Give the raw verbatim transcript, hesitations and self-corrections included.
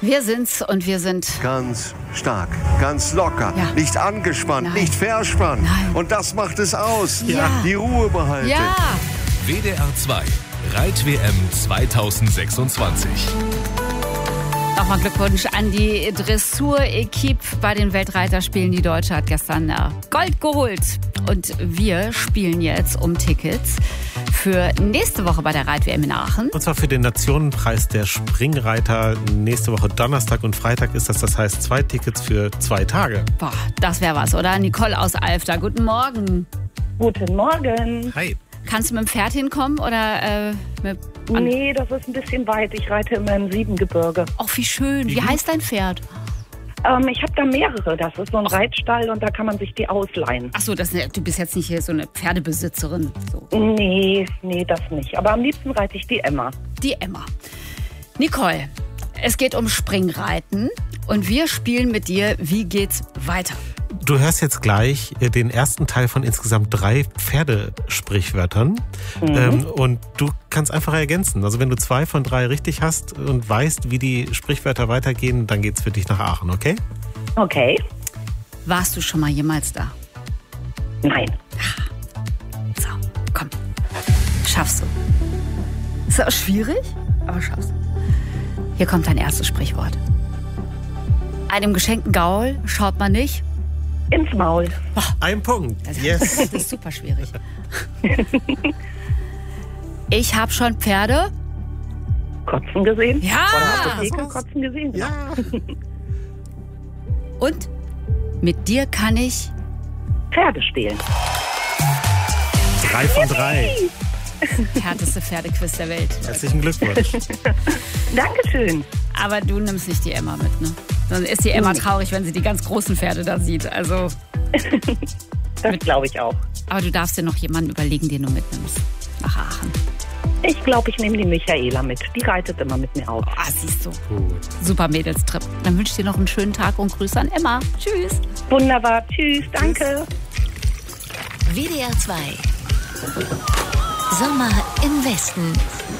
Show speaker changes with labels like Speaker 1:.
Speaker 1: Wir sind's und wir sind
Speaker 2: ganz stark, ganz locker,
Speaker 1: ja.
Speaker 2: nicht angespannt,
Speaker 1: Nein.
Speaker 2: nicht verspannt.
Speaker 1: Nein.
Speaker 2: Und das macht es aus.
Speaker 1: Ja.
Speaker 2: Die Ruhe behalten.
Speaker 1: Ja.
Speaker 3: W D R zwei Reit-W M zweitausendsechsundzwanzig.
Speaker 1: Nochmal Glückwunsch an die Dressur-Equipe bei den Weltreiterspielen. Die Deutsche hat gestern Gold geholt. Und wir spielen jetzt um Tickets für nächste Woche bei der Reit-W M in Aachen.
Speaker 4: Und zwar für den Nationenpreis der Springreiter. Nächste Woche Donnerstag und Freitag ist das. Das heißt zwei Tickets für zwei Tage.
Speaker 1: Boah, das wäre was, oder? Nicole aus Alfter, guten Morgen.
Speaker 5: Guten Morgen.
Speaker 4: Hi.
Speaker 1: Kannst du mit dem Pferd hinkommen oder äh, mit...
Speaker 5: Nee, das ist ein bisschen weit. Ich reite immer im Siebengebirge.
Speaker 1: Ach, wie schön. Wie heißt dein Pferd?
Speaker 5: Ähm, ich habe da mehrere. Das ist so ein Reitstall und da kann man sich die ausleihen.
Speaker 1: Ach so, das, du bist jetzt nicht hier so eine Pferdebesitzerin. So.
Speaker 5: Nee, nee, das nicht. Aber am liebsten reite ich die Emma.
Speaker 1: Die Emma. Nicole, es geht um Springreiten und wir spielen mit dir, wie geht's weiter?
Speaker 4: Du hörst jetzt gleich den ersten Teil von insgesamt drei Pferdesprichwörtern. Mhm. Ähm, und du kannst einfach ergänzen. Also wenn du zwei von drei richtig hast und weißt, wie die Sprichwörter weitergehen, dann geht's für dich nach Aachen, okay?
Speaker 5: Okay.
Speaker 1: Warst du schon mal jemals da?
Speaker 5: Nein.
Speaker 1: So, komm. Schaffst du. Ist auch schwierig, aber schaffst du. Hier kommt dein erstes Sprichwort. Einem geschenkten Gaul schaut man nicht
Speaker 5: ins Maul.
Speaker 1: Boah,
Speaker 4: ein Punkt.
Speaker 1: Das,
Speaker 4: yes.
Speaker 1: Das ist super schwierig. Ich habe schon Pferde
Speaker 5: kotzen gesehen.
Speaker 1: Ja.
Speaker 5: Oder Apotheke kotzen gesehen.
Speaker 4: Ja.
Speaker 1: Und mit dir kann ich
Speaker 5: Pferde stehlen.
Speaker 4: Drei von drei.
Speaker 1: Härteste Pferdequiz der Welt.
Speaker 4: Herzlichen Glückwunsch.
Speaker 5: Dankeschön.
Speaker 1: Aber du nimmst nicht die Emma mit, ne? Dann ist die Emma traurig, wenn sie die ganz großen Pferde da sieht. Also.
Speaker 5: Das glaube ich auch.
Speaker 1: Aber du darfst dir noch jemanden überlegen, den du mitnimmst. Nach Aachen.
Speaker 5: Ich glaube, ich nehme die Michaela mit. Die reitet immer mit mir auf.
Speaker 1: Ah, siehst du.
Speaker 4: Gut.
Speaker 1: Super Mädelstrip. Dann wünsche ich dir noch einen schönen Tag und Grüße an Emma. Tschüss.
Speaker 5: Wunderbar. Tschüss. Danke.
Speaker 6: W D R zwei. Sommer im Westen.